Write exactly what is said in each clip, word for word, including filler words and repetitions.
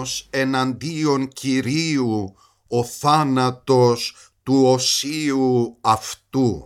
τίμιος εναντίον Κυρίου ο θάνατος του οσίου αυτού.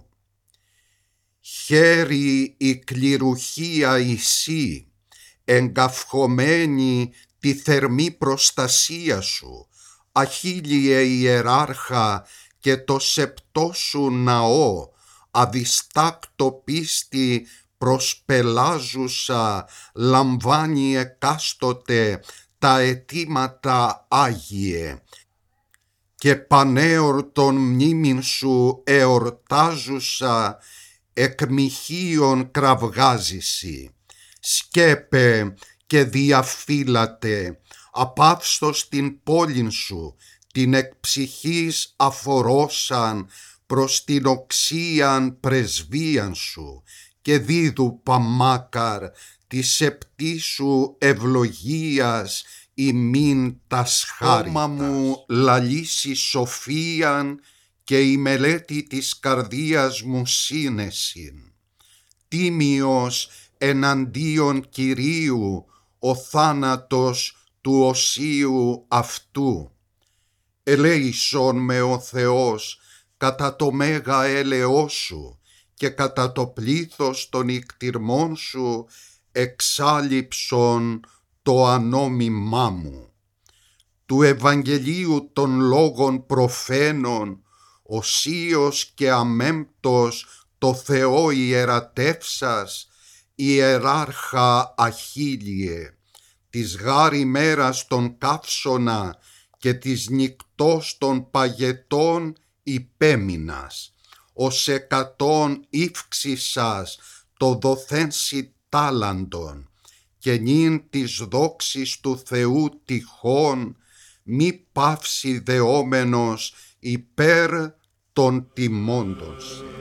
Χαίρει η κληρουχία Ισή, εγκαυχωμένη τη θερμή προστασία σου, Αχίλιε ιεράρχα, και το σεπτό σου ναό, αδιστάκτο πίστη προσπελάζουσα, λαμβάνει εκάστοτε τα αιτήματα Άγιε, και πανέορτον μνήμην σου εορτάζουσα, εκμυχίων κραυγάζησι. Σκέπε και διαφύλατε, απαύστος την πόλην σου, την εκ ψυχής αφορώσαν προς την οξίαν πρεσβείαν σου, και δίδου παμάκαρ της σεπτής σου ευλογίας ημίν τας χάριτας. Όμα μου λαλήσει σοφίαν, και η μελέτη της καρδίας μου σύνεσιν. Τίμιος εναντίον Κυρίου ο θάνατος του οσίου αυτού. Ελέησον με ο Θεός κατά το μέγα έλεος σου, και κατά το πλήθος των ικτυρμών σου εξάλειψον το ανόμιμά μου. Του Ευαγγελίου των λόγων προφαίνων, οσίος και αμέμπτος το Θεό ιερατεύσας, ιεράρχα Αχίλιε, της γάρ ημέρας των καύσωνα και της νυκτός των παγετών υπέμεινας, ως εκατόν ύφξησας το δοθένσι τάλαντον, και νυν της δόξης του Θεού τυχόν, μη παύσει δεόμενος υπέρ των τιμώντος.